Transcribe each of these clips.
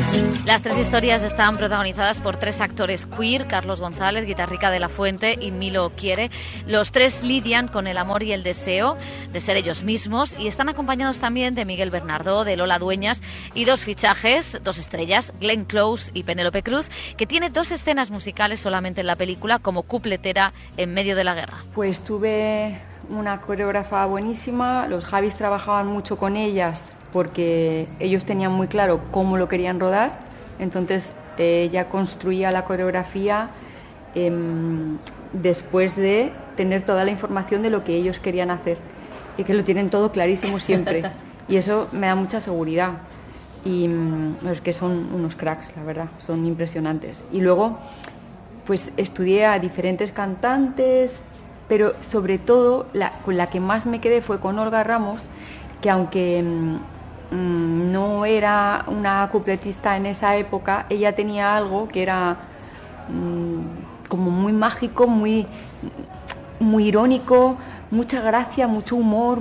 Las tres historias están protagonizadas por tres actores queer: Carlos González, Guitarrica de la Fuente y Milo Quiere. Los tres lidian con el amor y el deseo de ser ellos mismos y están acompañados también de Miguel Bernardo, de Lola Dueñas y dos fichajes, dos estrellas, Glenn Close y Penélope Cruz, que tiene dos escenas musicales solamente en la película como cupletera en medio de la guerra. Pues tuve una coreógrafa buenísima, los Javis trabajaban mucho con ellas porque ellos tenían muy claro cómo lo querían rodar, entonces ella construía la coreografía después de tener toda la información de lo que ellos querían hacer y que lo tienen todo clarísimo siempre y eso me da mucha seguridad y es que son unos cracks, la verdad, son impresionantes. Y luego pues estudié a diferentes cantantes, pero sobre todo con la que más me quedé fue con Olga Ramos, que aunque no era una cupletista en esa época, ella tenía algo que era como muy mágico, muy irónico, mucha gracia, mucho humor,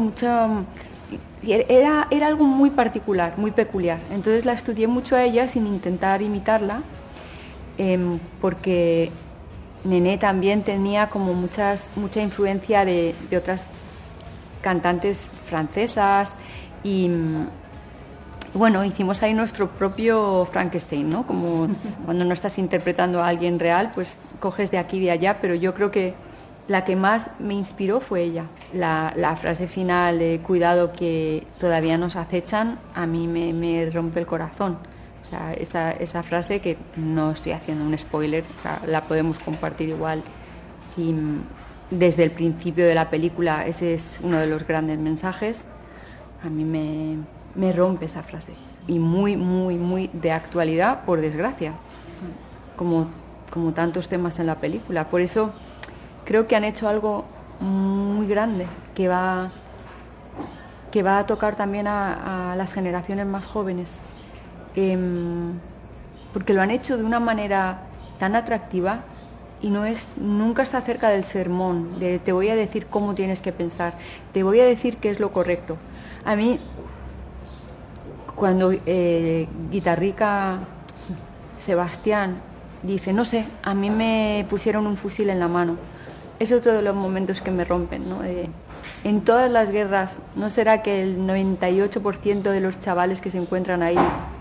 era algo muy particular, muy peculiar. Entonces la estudié mucho a ella sin intentar imitarla, porque Nené también tenía como mucha influencia de otras cantantes francesas y bueno, hicimos ahí nuestro propio Frankenstein, ¿no? Como cuando no estás interpretando a alguien real, pues coges de aquí y de allá, pero yo creo que la que más me inspiró fue ella. La frase final de "cuidado que todavía nos acechan", a mí me rompe el corazón. O sea, esa frase, que no estoy haciendo un spoiler, o sea, la podemos compartir igual. Y desde el principio de la película ese es uno de los grandes mensajes. A mí me rompe esa frase. Y muy, muy, muy de actualidad, por desgracia. Como tantos temas en la película. Por eso creo que han hecho algo muy grande que va a tocar también a las generaciones más jóvenes. Porque lo han hecho de una manera tan atractiva y nunca está cerca del sermón, de te voy a decir cómo tienes que pensar, te voy a decir qué es lo correcto. A mí, cuando Guitarrica Sebastián dice, no sé, a mí me pusieron un fusil en la mano, es otro de los momentos que me rompen, ¿no? En todas las guerras, ¿no será que el 98% de los chavales que se encuentran ahí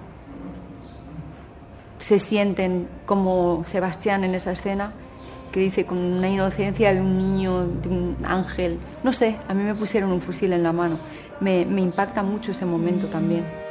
se sienten como Sebastián en esa escena, que dice con una inocencia de un niño, de un ángel? No sé, a mí me pusieron un fusil en la mano. Me impacta mucho ese momento también.